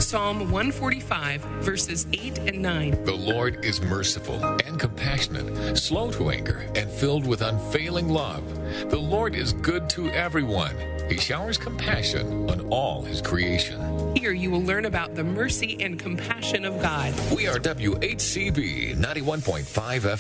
Psalm 145, verses 8 and 9. The Lord is merciful and compassionate, slow to anger, and filled with unfailing love. The Lord is good to everyone. He showers compassion on all his creation. Here you will learn about the mercy and compassion of God. We are WHCB 91.5 FM.